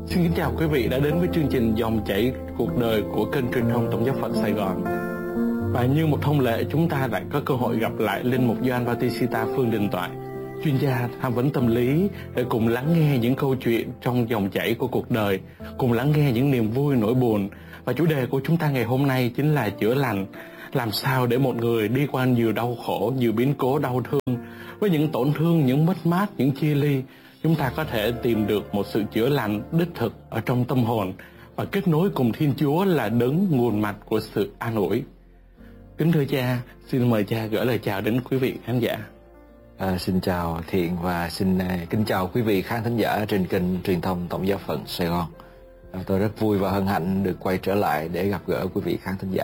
Xin kính chào quý vị đã đến với chương trình Dòng chảy cuộc đời của kênh truyền thông Tổng giáo phận Sài Gòn. Và như một thông lệ, chúng ta lại có cơ hội gặp lại Linh mục Gioan Bautista Phương Đình Toại, chuyên gia tham vấn tâm lý, để cùng lắng nghe những câu chuyện trong dòng chảy của cuộc đời, cùng lắng nghe những niềm vui nỗi buồn. Và chủ đề của chúng ta ngày hôm nay chính là chữa lành. Làm sao để một người đi qua nhiều đau khổ, nhiều biến cố đau thương, với những tổn thương, những mất mát, những chia ly, chúng ta có thể tìm được một sự chữa lành đích thực ở trong tâm hồn và kết nối cùng Thiên Chúa là đấng nguồn mạch của sự an ủi. Kính thưa cha, xin mời cha gửi lời chào đến quý vị khán giả. Xin chào Thiện và xin kính chào quý vị khán thính giả trên kênh truyền thông Tổng giáo phận Sài Gòn. Tôi rất vui và hân hạnh được quay trở lại để gặp gỡ quý vị khán thính giả.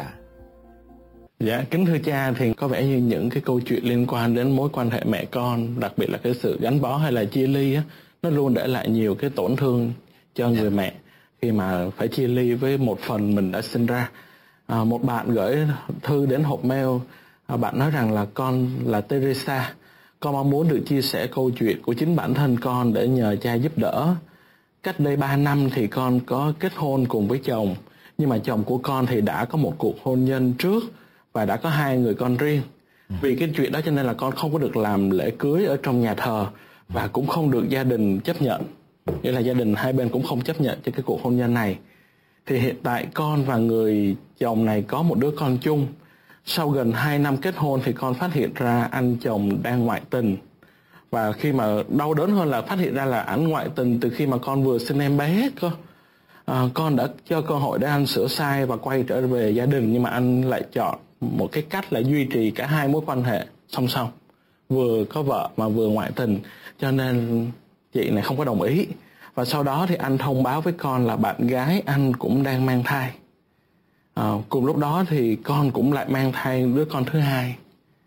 Dạ, kính thưa cha, thì có vẻ như những cái câu chuyện liên quan đến mối quan hệ mẹ con, đặc biệt là cái sự gắn bó hay là chia ly á, nó luôn để lại nhiều cái tổn thương cho người mẹ khi mà phải chia ly với một phần mình đã sinh ra. Một bạn gửi thư đến hộp mail, bạn nói rằng là con là Teresa, con mong muốn được chia sẻ câu chuyện của chính bản thân con để nhờ cha giúp đỡ. Cách đây 3 năm thì con có kết hôn cùng với chồng, nhưng mà chồng của con thì đã có một cuộc hôn nhân trước và đã có 2 người con riêng. Vì cái chuyện đó cho nên là con không có được làm lễ cưới ở trong nhà thờ và cũng không được gia đình chấp nhận. Nghĩa là gia đình hai bên cũng không chấp nhận cho cái cuộc hôn nhân này. Thì hiện tại con và người chồng này có một đứa con chung. Sau gần 2 năm kết hôn thì con phát hiện ra anh chồng đang ngoại tình. Và khi mà đau đớn hơn là phát hiện ra là ảnh ngoại tình từ khi mà con vừa sinh em bé cơ. Con đã cho cơ hội để anh sửa sai và quay trở về gia đình, nhưng mà anh lại chọn một cái cách là duy trì cả 2 mối quan hệ song song, vừa có vợ mà vừa ngoại tình, cho nên chị này không có đồng ý. Và sau đó thì anh thông báo với con là bạn gái anh cũng đang mang thai. Cùng lúc đó thì con cũng lại mang thai đứa con thứ 2.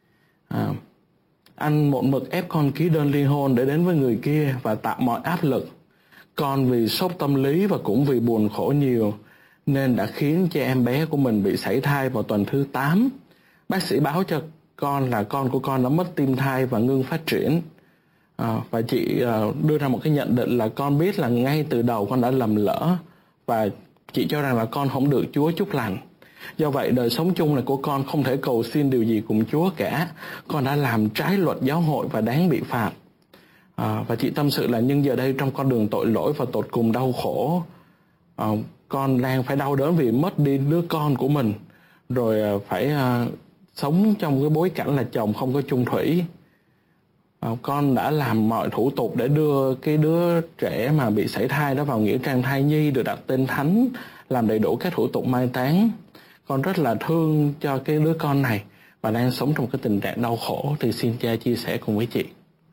Anh một mực ép con ký đơn ly hôn để đến với người kia và tạo mọi áp lực. Con vì sốc tâm lý và cũng vì buồn khổ nhiều nên đã khiến cho em bé của mình bị sảy thai vào tuần thứ 8. Bác sĩ báo cho con là con của con đã mất tim thai và ngưng phát triển. Và chị đưa ra một cái nhận định là con biết là ngay từ đầu con đã lầm lỡ, và chị cho rằng là con không được Chúa chúc lành. Do vậy đời sống chung này của con không thể cầu xin điều gì cùng Chúa cả. Con đã làm trái luật giáo hội và đáng bị phạt. Và chị tâm sự là nhưng giờ đây trong con đường tội lỗi và tột cùng đau khổ, con đang phải đau đớn vì mất đi đứa con của mình, rồi phải sống trong cái bối cảnh là chồng không có chung thủy. Con đã làm mọi thủ tục để đưa cái đứa trẻ mà bị sảy thai đó vào nghĩa trang thai nhi, được đặt tên thánh, làm đầy đủ các thủ tục mai táng. Con rất là thương cho cái đứa con này và đang sống trong cái tình trạng đau khổ. Thì xin cha chia sẻ cùng với chị.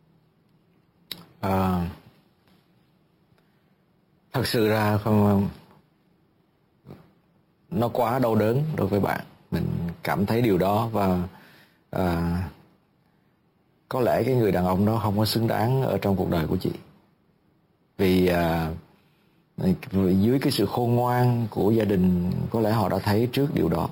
Thật sự ra không, nó quá đau đớn đối với bạn. Mình cảm thấy điều đó và có lẽ cái người đàn ông đó không có xứng đáng ở trong cuộc đời của chị. Vì dưới cái sự khôn ngoan của gia đình, có lẽ họ đã thấy trước điều đó.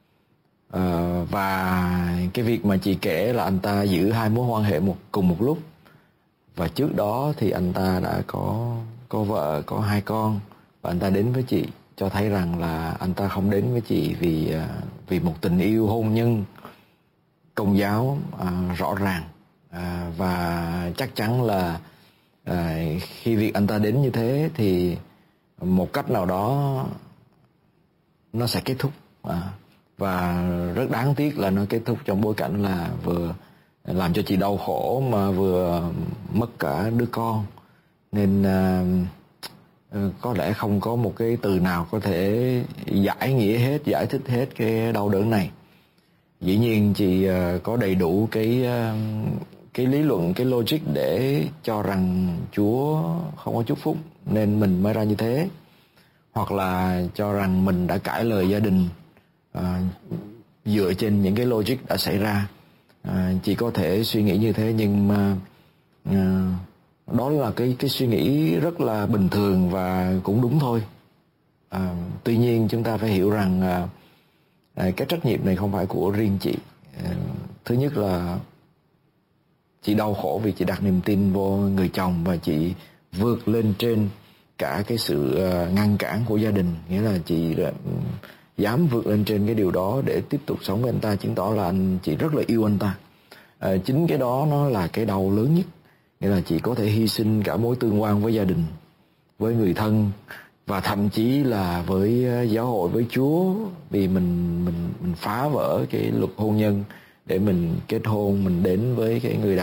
Và cái việc mà chị kể là anh ta giữ 2 mối quan hệ cùng một lúc, và trước đó thì anh ta đã có vợ, có 2 con, và anh ta đến với chị, cho thấy rằng là anh ta không đến với chị vì một tình yêu hôn nhân công giáo rõ ràng. Và chắc chắn là khi việc anh ta đến như thế thì một cách nào đó nó sẽ kết thúc. Và rất đáng tiếc là nó kết thúc trong bối cảnh là vừa làm cho chị đau khổ mà vừa mất cả đứa con. Nên có lẽ không có một cái từ nào có thể giải nghĩa hết, giải thích hết cái đau đớn này. Dĩ nhiên chị có đầy đủ cái lý luận, cái logic để cho rằng Chúa không có chúc phúc nên mình mới ra như thế, hoặc là cho rằng mình đã cãi lời gia đình dựa trên những cái logic đã xảy ra. Chị có thể suy nghĩ như thế, nhưng mà đó là cái suy nghĩ rất là bình thường và cũng đúng thôi. Tuy nhiên chúng ta phải hiểu rằng cái trách nhiệm này không phải của riêng chị. Thứ nhất là chị đau khổ vì chị đặt niềm tin vô người chồng và chị vượt lên trên cả cái sự ngăn cản của gia đình, nghĩa là chị dám vượt lên trên cái điều đó để tiếp tục sống với anh ta, chứng tỏ là chị rất là yêu anh ta. Chính cái đó nó là cái đau lớn nhất, nghĩa là chị có thể hy sinh cả mối tương quan với gia đình, với người thân, và thậm chí là với giáo hội, với Chúa, vì mình phá vỡ cái luật hôn nhân để mình kết hôn, mình đến với cái người đàn